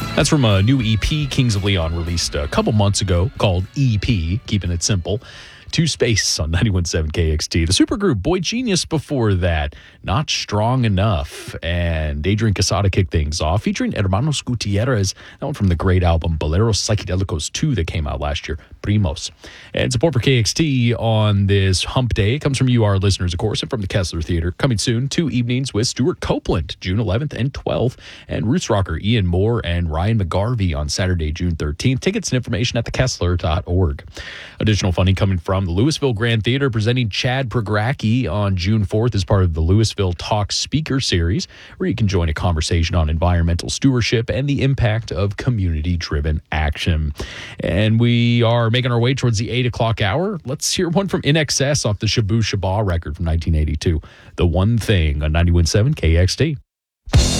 That's from a new EP Kings of Leon released a couple months ago called EP, keeping it simple. To Space on 91.7 KXT. The supergroup Boy Genius before that, Not Strong Enough. And Adrian Quesada kicked things off, featuring Hermanos Gutierrez, that one from the great album Boleros Psychedelicos 2 that came out last year, Primos. And support for KXT on this hump day comes from you, our listeners, of course, and from the Kessler Theater. Coming soon, 2 evenings with Stuart Copeland, June 11th and 12th, and roots rocker Ian Moore and Ryan McGarvey on Saturday, June 13th. Tickets and information at thekessler.org. Additional funding coming from the Louisville Grand Theater, presenting Chad Progracki on June 4th as part of the Louisville Talk Speaker Series, where you can join a conversation on environmental stewardship and the impact of community-driven action. And we are making our way towards the 8 o'clock hour. Let's hear one from INXS off the Shabu Shabba record from 1982, The One Thing on 91.7 KXT.